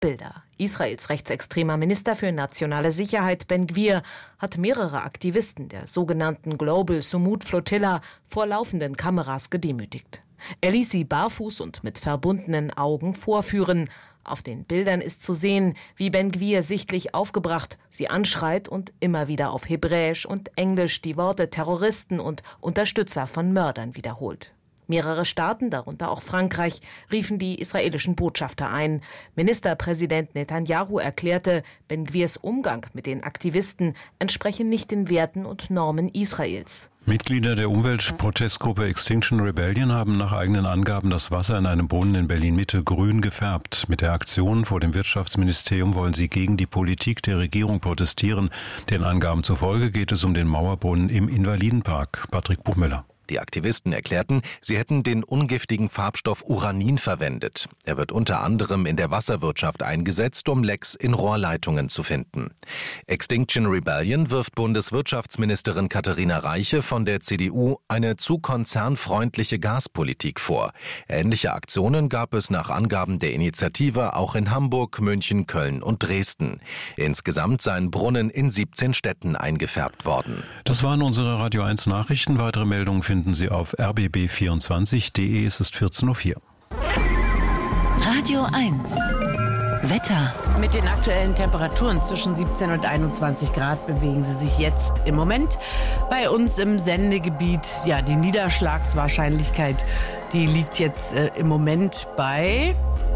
Bilder. Israels rechtsextremer Minister für nationale Sicherheit Ben Gvir hat mehrere Aktivisten der sogenannten Global Sumud Flotilla vor laufenden Kameras gedemütigt. Er ließ sie barfuß und mit verbundenen Augen vorführen. Auf den Bildern ist zu sehen, wie Ben Gvir sichtlich aufgebracht sie anschreit und immer wieder auf Hebräisch und Englisch die Worte Terroristen und Unterstützer von Mördern wiederholt. Mehrere Staaten, darunter auch Frankreich, riefen die israelischen Botschafter ein. Ministerpräsident Netanyahu erklärte, Ben Gvirs Umgang mit den Aktivisten entspreche nicht den Werten und Normen Israels. Mitglieder der Umweltprotestgruppe Extinction Rebellion haben nach eigenen Angaben das Wasser in einem Brunnen in Berlin-Mitte grün gefärbt. Mit der Aktion vor dem Wirtschaftsministerium wollen sie gegen die Politik der Regierung protestieren. Den Angaben zufolge geht es um den Mauerbrunnen im Invalidenpark. Patrick Buchmüller. Die Aktivisten erklärten, sie hätten den ungiftigen Farbstoff Uranin verwendet. Er wird unter anderem in der Wasserwirtschaft eingesetzt, um Lecks in Rohrleitungen zu finden. Extinction Rebellion wirft Bundeswirtschaftsministerin Katharina Reiche von der CDU eine zu konzernfreundliche Gaspolitik vor. Ähnliche Aktionen gab es nach Angaben der Initiative auch in Hamburg, München, Köln und Dresden. Insgesamt seien Brunnen in 17 Städten eingefärbt worden. Das waren unsere Radio 1 Nachrichten. Weitere Meldungen finden Sie auf rbb24.de. Es ist 14:04 Uhr. Radio 1 Wetter. Mit den aktuellen Temperaturen zwischen 17 und 21 Grad bewegen sie sich jetzt im Moment bei uns im Sendegebiet. Ja, die Niederschlagswahrscheinlichkeit, die liegt jetzt im Moment bei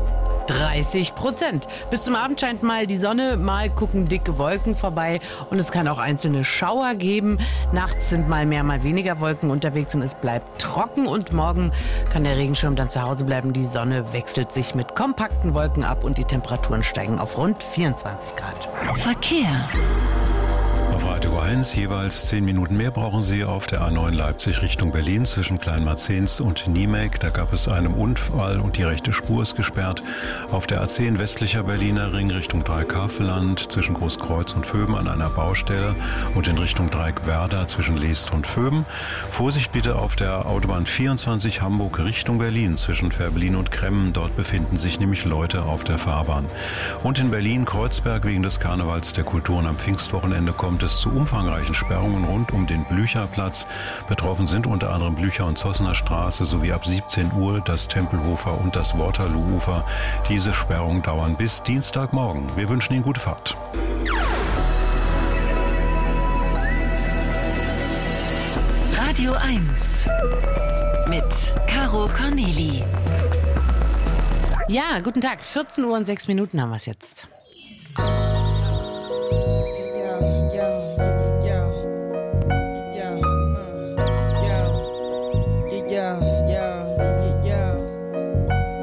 30%. Bis zum Abend scheint mal die Sonne, mal gucken dicke Wolken vorbei und es kann auch einzelne Schauer geben. Nachts sind mal mehr, mal weniger Wolken unterwegs und es bleibt trocken und morgen kann der Regenschirm dann zu Hause bleiben. Die Sonne wechselt sich mit kompakten Wolken ab und die Temperaturen steigen auf rund 24 Grad. Verkehr. Auf Radio 1 jeweils 10 Minuten mehr brauchen Sie auf der A9 Leipzig Richtung Berlin zwischen Kleinmarzens und Niemek. Da gab es einen Unfall und die rechte Spur ist gesperrt. Auf der A10 westlicher Berliner Ring Richtung Dreieck-Havelland zwischen Großkreuz und Vöben an einer Baustelle und in Richtung Dreieck-Werder zwischen Leest und Vöben. Vorsicht bitte auf der Autobahn 24 Hamburg Richtung Berlin zwischen Fährberlin und Kremmen. Dort befinden sich nämlich Leute auf der Fahrbahn. Und in Berlin-Kreuzberg wegen des Karnevals der Kulturen am Pfingstwochenende kommt es zu umfangreichen Sperrungen rund um den Blücherplatz. Betroffen sind unter anderem Blücher- und Zossener Straße sowie ab 17 Uhr das Tempelhofer und das Waterloo-Ufer. Diese Sperrungen dauern bis Dienstagmorgen. Wir wünschen Ihnen gute Fahrt. Radio 1 mit Caro Corneli. Ja, guten Tag. 14 Uhr und 6 Minuten haben wir es jetzt.